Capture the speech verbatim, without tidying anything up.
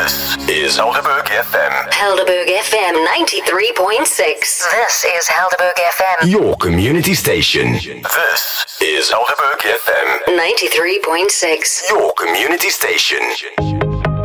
This is Helderberg F M. Helderberg F M ninety-three point six. This is Helderberg F M. Your community station. This is Helderberg F M. ninety-three point six. Your community station.